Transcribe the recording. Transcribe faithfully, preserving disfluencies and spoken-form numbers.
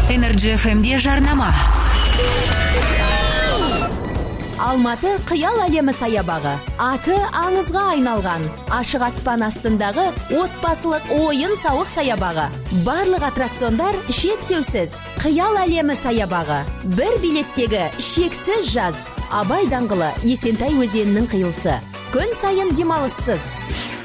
Energy эф эмде жарнама. Алматы қиял әлемі саябағы. Аты аңызға айналған. Ашық аспан астындағы отбасылық ойын сауық саябағы. Барлық аттракциондар шектеусіз. Қиял әлемі саябағы. Бір билеттегі шексіз жаз. Абай даңғылы, Есентай өзенінің қиылысы. Күн сайын демалыссыз.